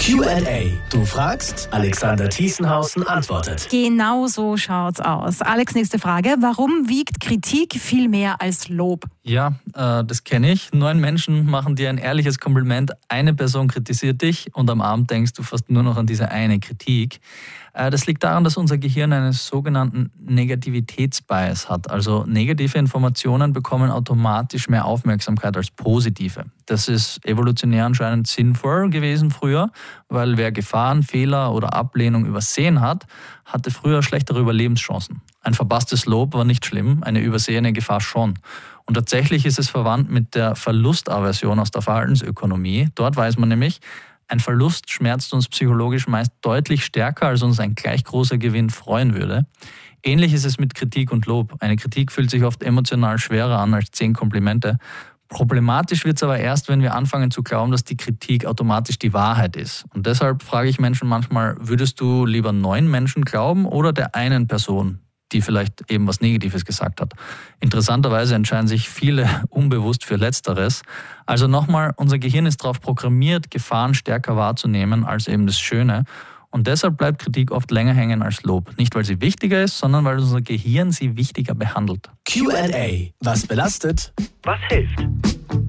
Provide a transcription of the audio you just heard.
Q&A. Du fragst, Alexander Thiesenhausen antwortet. Genau so schaut's aus. Alex, nächste Frage. Warum wiegt Kritik viel mehr als Lob? Ja, das kenne ich. 9 Menschen machen dir ein ehrliches Kompliment, eine Person kritisiert dich und am Abend denkst du fast nur noch an diese eine Kritik. Das liegt daran, dass unser Gehirn einen sogenannten Negativitätsbias hat. Also negative Informationen bekommen automatisch mehr Aufmerksamkeit als positive. Das ist evolutionär anscheinend sinnvoll gewesen früher, weil wer Gefahren, Fehler oder Ablehnung übersehen hat, hatte früher schlechtere Überlebenschancen. Ein verpasstes Lob war nicht schlimm, eine übersehene Gefahr schon. Und tatsächlich ist es verwandt mit der Verlustaversion aus der Verhaltensökonomie. Dort weiß man nämlich, ein Verlust schmerzt uns psychologisch meist deutlich stärker, als uns ein gleich großer Gewinn freuen würde. Ähnlich ist es mit Kritik und Lob. Eine Kritik fühlt sich oft emotional schwerer an als 10 Komplimente. Problematisch wird es aber erst, wenn wir anfangen zu glauben, dass die Kritik automatisch die Wahrheit ist. Und deshalb frage ich Menschen manchmal, würdest du lieber 9 Menschen glauben oder der einen Person, die vielleicht eben was Negatives gesagt hat? Interessanterweise entscheiden sich viele unbewusst für Letzteres. Also nochmal, unser Gehirn ist darauf programmiert, Gefahren stärker wahrzunehmen als eben das Schöne. Und deshalb bleibt Kritik oft länger hängen als Lob. Nicht, weil sie wichtiger ist, sondern weil unser Gehirn sie wichtiger behandelt. Q&A. Was belastet? Was hilft?